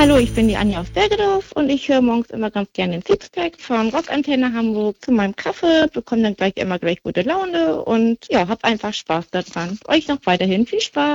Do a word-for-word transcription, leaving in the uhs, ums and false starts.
Hallo, ich bin die Anja aus Bergedorf und ich höre morgens immer ganz gerne den Sixpack von Rockantenne Hamburg zu meinem Kaffee, bekomme dann gleich immer gleich gute Laune und ja, hab einfach Spaß daran. Euch noch weiterhin viel Spaß.